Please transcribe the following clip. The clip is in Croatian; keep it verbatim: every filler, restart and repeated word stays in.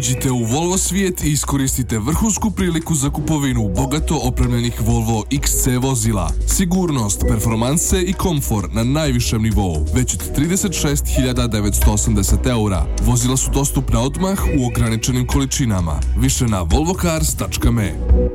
Uđite u Volvo svijet i iskoristite vrhunsku priliku za kupovinu bogato opremljenih Volvo iks ce vozila. Sigurnost, performanse i komfor na najvišem nivou, već od trideset šest hiljada devetsto osamdeset eura. Vozila su dostupna odmah u ograničenim količinama. Više na volvo cars tačka me.